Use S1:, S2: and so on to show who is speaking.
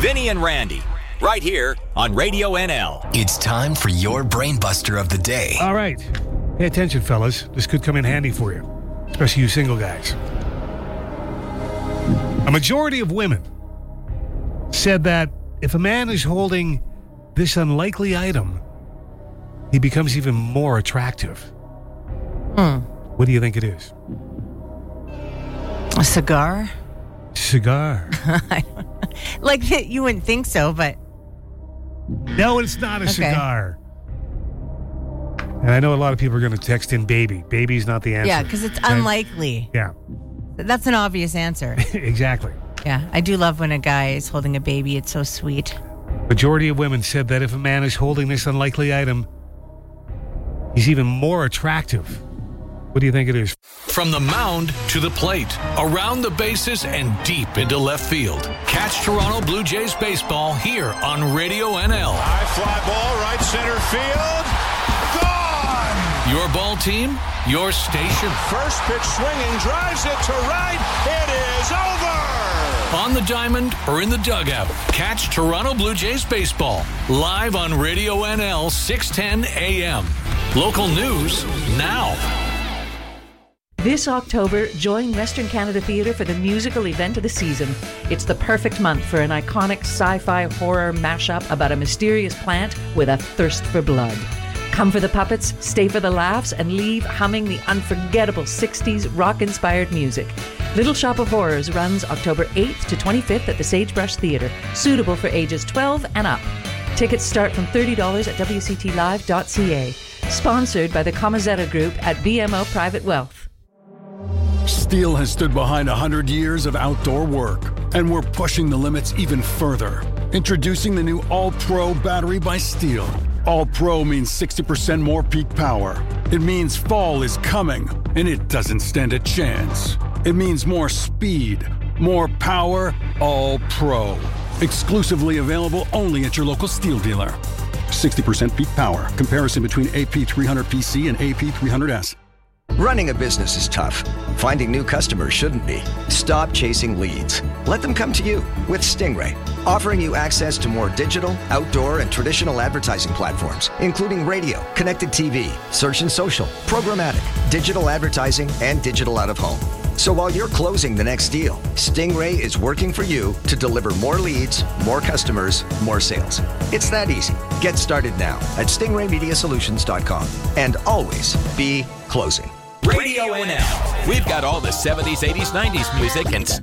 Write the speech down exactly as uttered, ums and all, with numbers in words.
S1: Vinny and Randy, right here on Radio N L.
S2: It's time for your brain buster of the day.
S3: All right. Pay attention, fellas. This could come in handy for you, especially you single guys. A majority of women said that if a man is holding this unlikely item, he becomes even more attractive.
S4: Hmm.
S3: What do you think it is?
S4: A cigar?
S3: Cigar.
S4: Like, you wouldn't think so, but...
S3: No, it's not a
S4: Okay.
S3: cigar. And I know a lot of people are going to text in baby. Baby's not the answer.
S4: Yeah, because it's
S3: Okay?
S4: unlikely.
S3: Yeah,
S4: That's an obvious answer.
S3: exactly.
S4: Yeah, I do love when a guy is holding a baby. It's so sweet.
S3: Majority of women said that if a man is holding this unlikely item, he's even more attractive. What do you think it is?
S5: From the mound to the plate, around the bases and deep into left field. Catch Toronto Blue Jays baseball here on Radio N L.
S6: High fly ball, right center field. Gone!
S5: Your ball team, your station.
S6: First pitch swinging, drives it to right. It is over!
S5: On the diamond or in the dugout, catch Toronto Blue Jays baseball live on Radio N L six ten A M. Local news now.
S7: This October, join Western Canada Theatre for the musical event of the season. It's the perfect month for an iconic sci-fi horror mashup about a mysterious plant with a thirst for blood. Come for the puppets, stay for the laughs, and leave humming the unforgettable sixties rock-inspired music. Little Shop of Horrors runs October eighth to twenty-fifth at the Sagebrush Theatre, suitable for ages twelve and up. Tickets start from thirty dollars at w c t live dot c a. Sponsored by the Comazetta Group at B M O Private Wealth.
S8: Steel has stood behind one hundred years of outdoor work, and we're pushing the limits even further. Introducing the new All-Pro battery by Steel. All-Pro means sixty percent more peak power. It means fall is coming, and it doesn't stand a chance. It means more speed, more power, All-Pro. Exclusively available only at your local Steel dealer. sixty percent peak power. Comparison between A P three hundred P C and A P three hundred S.
S9: Running a business is tough. Finding new customers shouldn't be. Stop chasing leads. Let them come to you with Stingray, offering you access to more digital, outdoor, and traditional advertising platforms, including radio, connected T V, search and social, programmatic, digital advertising, and digital out-of-home. So while you're closing the next deal, Stingray is working for you to deliver more leads, more customers, more sales. It's that easy. Get started now at stingray media solutions dot com and always be closing.
S1: Radio N L. We've got all the seventies, eighties, nineties music and